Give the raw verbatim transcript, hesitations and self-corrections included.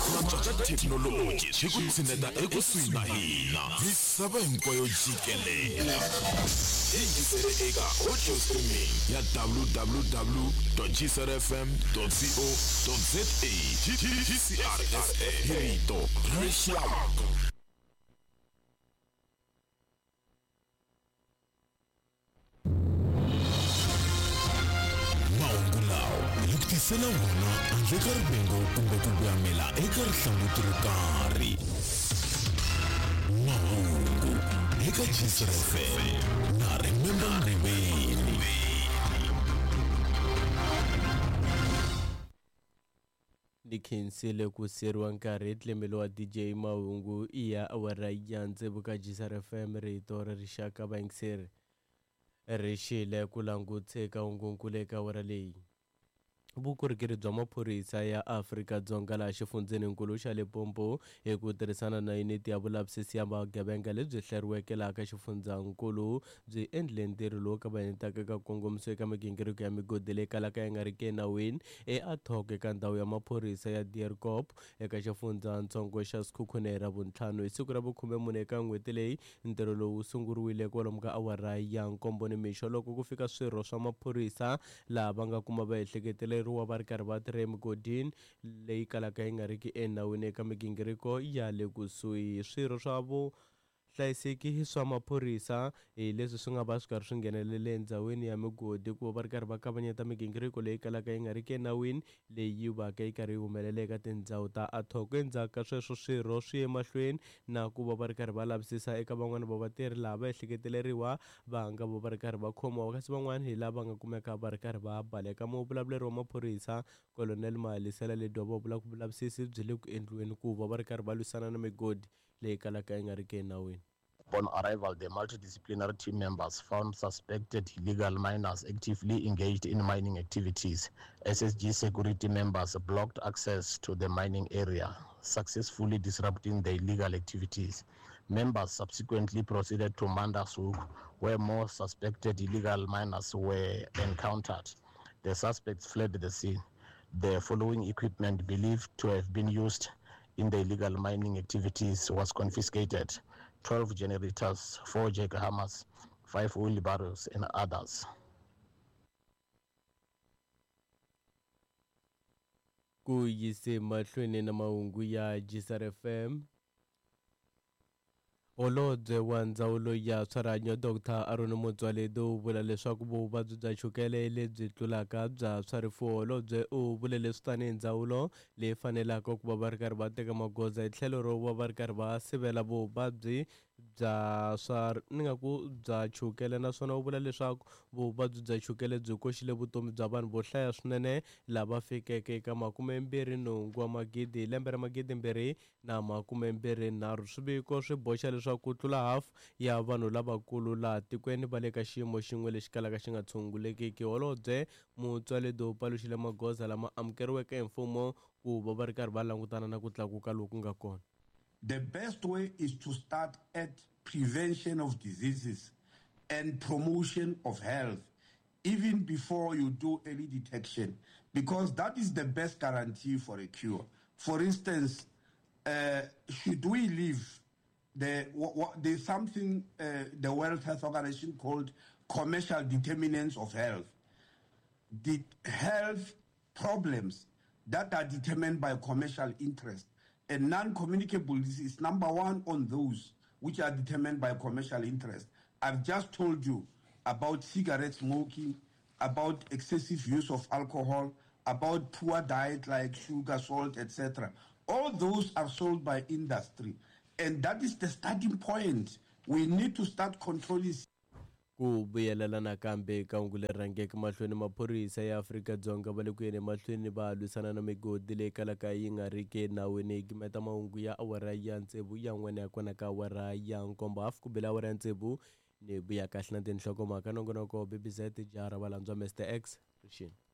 natswa ka thekinoloji swi ku tshineta ekusuhi na hina misava hinkwayo jikelela yingisele eka audio streaming ya w w w dot g s r f m dot co dot za G C R S A rito rexaka. Sela wona handle ka rivengo kumbe ku kuyamela eka rihlangutiro ro karhi mahungu eka G S R F M na Remember Ndebeni. Ndikhensile ku seriwa nkarhi tlemelo wa D J mahungu iya awara ya ntsevu ka G S R F M rito ra rixaka vaingiseri rixile ku languteka ungunkule ka wara leyi. Vukorhokeri bya maphorisa ya Afrika-Dzonga laha xifundzeninkulu xa Limpopo hi ku tirhisana na yuniti ya vulavisisi ya vugevenga lebyi hleriweke laha ka xifundzeninkulu byi endle ntirho lowu kavanyetaka ka kongomiso eka migingiriko ya migodi leyi kalaka yi nga ri ki enawini eAthock eka ndhawu ya maphorisa ya Dierkop eka xifundzatsongo xa Sekhukhune ra vuntlhanu hi siku ra vukhume mune eka n'hweti leyi. Ntirho lowu sunguriwile kwalomu ka awara ya nkombo nimixo loko ku fika swirho swa maphorisa laha va nga kuma va ehleketele wa va ri karhi va tirha emugodini leyi kalaka yi nga ri ki enawini eka migingiriko ya le kusuhi. Swirho swa vuhlayiseki swa maphorisa hi leswi swi nga va swi karhi swi nghenelele endzhawini ya migodi ku va va ri karhi va kavanyeta migingiriko leyi kalaka yi nga ri ki enawini leyi va ka yi karhi yi humelela eka tindhawu ta Athock. Endzhaku ka sweswo swirho swi emahlweni na ku va va ri karhi va lavisisa eka van'wani va vatirhi laha va ehleketeleriwa va nga va va ri karhi va khomiwa kasi van'wani hi lava nga kumeka va ri karhi va baleka. Muvulavuleri wa maphorisa Colonel Malisela Ledwa va vula ku vulavisisi byi le ku endliweni ku va va ri karhi va lwisana na migodi leyi kalaka yi nga ri ki enawini. Upon arrival, the multidisciplinary team members found suspected illegal miners actively engaged in mining activities. S S G security members blocked access to the mining area, successfully disrupting the illegal activities. Members subsequently proceeded to Mandasuk, where more suspected illegal miners were encountered. The suspects fled the scene. The following equipment believed to have been used in the illegal mining activities was confiscated: twelve generators, four jackhammers, five wheelbarrows, and others. Ku yise mahlweni na mahungu ya G S R F M, Holobye wa Ndzawulo ya swa rihanyo Doctor Aaron Motsoaledi u vula leswaku vuvabyi bya chukele lebyi tlulaka bya swa rifuwo. Holobye u vule leswi tanihi ndzawulo leyi fanelaka ku va va ri karhi va teka magoza hi tlhelo ro va va ri karhi va sivela vuvabyi bya swa ni nga ku bya chukele, naswona u vula leswaku vuvabyi bya chukele byi koxile vutomi bya vanhu vo hlaya swinene lava fikeke eka makume mbirhi nhungu wa magidi lembe ra magidi mbirhi na makume mbirhi nharhu. Swiviko swi boxa leswaku ku tlula hafu ya vanhu lavakulu laha tikweni va le ka xiyimo xin'we lexi kalaka xi nga tshungulekiki. Holobye Motsoaledi u paluxile magoza lama amukeriweke hi mfumo ku va va ri karhi va langutana na ku tlakuka loku nga kona. The best way is to start at prevention of diseases and promotion of health, even before you do early detection, because that is the best guarantee for a cure. For instance, uh, should we leave the what, what, there's something uh, the World Health Organization called commercial determinants of health. The health problems that are determined by commercial interest. And non-communicable disease is number one on those which are determined by commercial interest. I've just told you about cigarette smoking, about excessive use of alcohol, about poor diet like sugar, salt, et cetera. All those are sold by industry. And that is the starting point. We need to start controlling. Ku vuyelela nakambe ka hungu leri rhangeke mahlweni maphorisa ya Afrika-Dzonga va le ku yeni mahlweni va lwisana na migodi leyi kalaka yi nga ri ki enawini hi kumeta mahungu ya awara ya ntsevu ya n'wena ya kona ka awara ya nkombo hafu ku bela awara ya ntsevu ni vuya kahle na tinhlokomhaka nongonoko B B Z Jara va landzwa Mister X Rixini.